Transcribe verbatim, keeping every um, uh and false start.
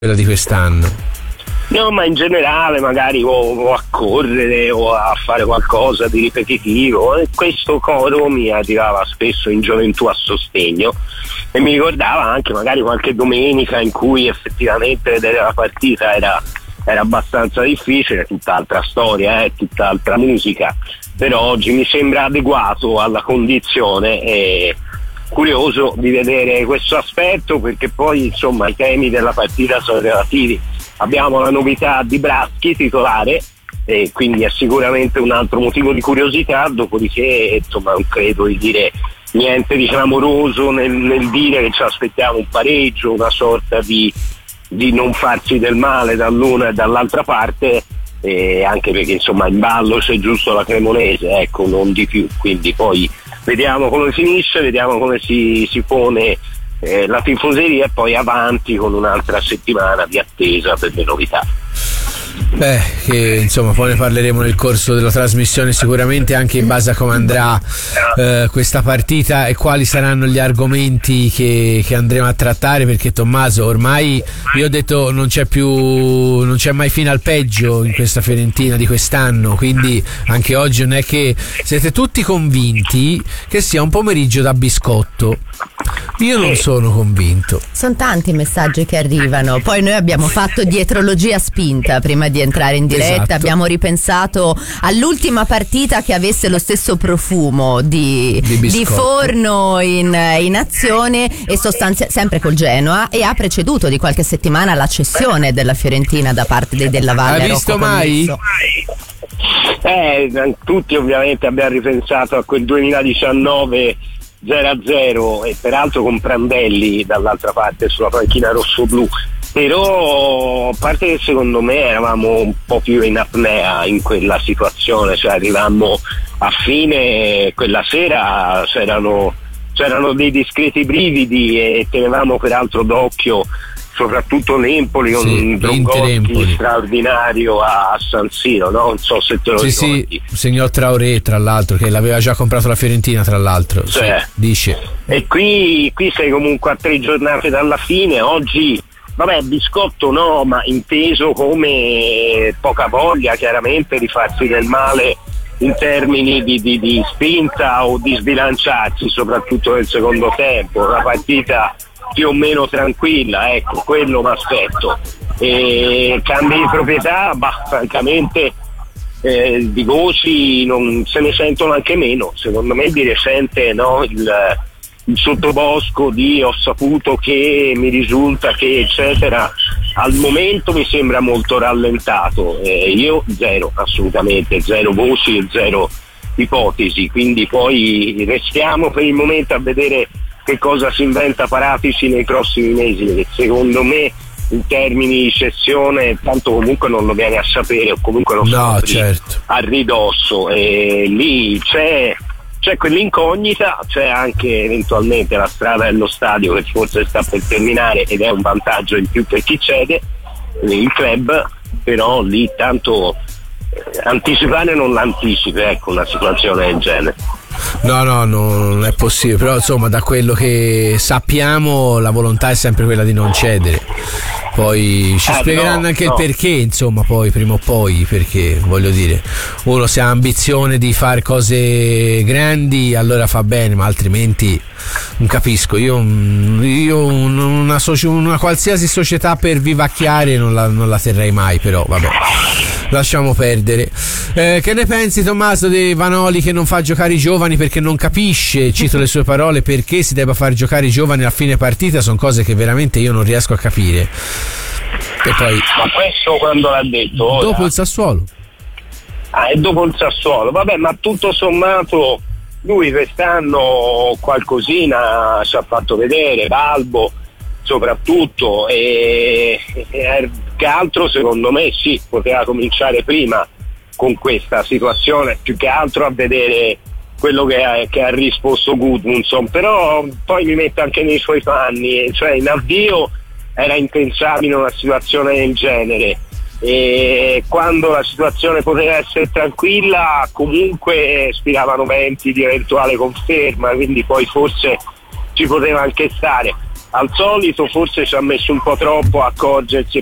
quella di quest'anno. No, ma in generale magari o, o a correre o a fare qualcosa di ripetitivo, e questo coro mi arrivava spesso in gioventù a sostegno e mi ricordava anche magari qualche domenica in cui effettivamente vedere la partita era, era abbastanza difficile, tutt'altra storia, eh, tutt'altra musica, però oggi mi sembra adeguato alla condizione e curioso di vedere questo aspetto, perché poi insomma i temi della partita sono relativi. Abbiamo la novità di Braschi titolare e quindi è sicuramente un altro motivo di curiosità, dopodiché insomma non credo di dire niente di clamoroso nel, nel dire che ci aspettiamo un pareggio, una sorta di, di non farsi del male dall'una e dall'altra parte, e anche perché insomma in ballo c'è giusto la Cremonese, ecco, non di più, quindi poi vediamo come finisce, vediamo come si, si pone Eh, la tifoseria e poi avanti con un'altra settimana di attesa per le novità. Beh, che insomma poi ne parleremo nel corso della trasmissione, sicuramente anche in base a come andrà eh, questa partita e quali saranno gli argomenti che, che andremo a trattare, perché Tommaso, ormai io ho detto non c'è più, non c'è mai fine al peggio in questa Fiorentina di quest'anno, quindi anche oggi non è che siete tutti convinti che sia un pomeriggio da biscotto. Io non sono convinto. Sono tanti i messaggi che arrivano. Poi noi abbiamo fatto dietrologia spinta prima di entrare in diretta. Esatto. Abbiamo ripensato all'ultima partita che avesse lo stesso profumo di, di, di forno in, in azione, e sostanzia sempre col Genoa, e ha preceduto di qualche settimana la cessione della Fiorentina da parte dei Della Valle. Hai visto mai? Eh, tutti ovviamente abbiamo ripensato a quel duemiladiciannove zero a zero e peraltro con Prandelli dall'altra parte sulla panchina rossoblu, però a parte che secondo me eravamo un po' più in apnea in quella situazione, cioè arrivammo a fine quella sera, c'erano, c'erano dei discreti brividi e tenevamo peraltro d'occhio soprattutto l'Empoli con sì, un Drongotti straordinario a San Siro, no? Non so se te lo sì, ricordi. Sì, signor Traoré tra l'altro, che l'aveva già comprato la Fiorentina tra l'altro, cioè, sì, dice. E qui, qui sei comunque a tre giornate dalla fine, oggi vabbè biscotto no, ma inteso come poca voglia chiaramente di farsi del male in termini di, di, di spinta o di sbilanciarsi, soprattutto nel secondo tempo, una partita più o meno tranquilla, ecco, quello mi aspetto. E cambi di proprietà, bah, francamente eh, di voci non se ne sentono anche meno, secondo me di recente, no, il, il sottobosco di ho saputo che, mi risulta che, eccetera, al momento mi sembra molto rallentato, eh, io zero, assolutamente zero voci e zero ipotesi, quindi poi restiamo per il momento a vedere che cosa si inventa Paratici nei prossimi mesi, che secondo me in termini di cessione tanto comunque non lo viene a sapere, o comunque lo no, scopri certo. a ridosso, e lì c'è c'è quell'incognita, c'è anche eventualmente la strada dello stadio che forse sta per terminare ed è un vantaggio in più per chi cede, il club, però lì tanto eh, anticipare non l'anticipi, ecco, una situazione del genere. No, no, no, non è possibile, però insomma da quello che sappiamo la volontà è sempre quella di non cedere. Poi ci eh, spiegheranno no, anche no. il perché, insomma, poi prima o poi, perché voglio dire, uno se ha ambizione di fare cose grandi allora fa bene, ma altrimenti non capisco. Io, io una, soci- una qualsiasi società per vivacchiare non la, non la terrei mai, però vabbè, lasciamo perdere. Eh, che ne pensi, Tommaso, di Vanoli che non fa giocare i giovani perché non capisce, cito le sue parole, perché si debba far giocare i giovani a fine partita? Sono cose che veramente io non riesco a capire. E poi, ma questo quando l'ha detto? Ora? Dopo il Sassuolo. Ah, è dopo il Sassuolo, vabbè, ma tutto sommato lui quest'anno qualcosina ci ha fatto vedere, Balbo soprattutto, e, e che altro secondo me sì, poteva cominciare prima con questa situazione, più che altro a vedere quello che ha, che ha risposto Gudmundsson, però poi mi metto anche nei suoi panni, cioè in avvio era impensabile una situazione del genere, e quando la situazione poteva essere tranquilla comunque spiravano venti di eventuale conferma, quindi poi forse ci poteva anche stare. al solito forse ci ha messo un po' troppo a accorgersi e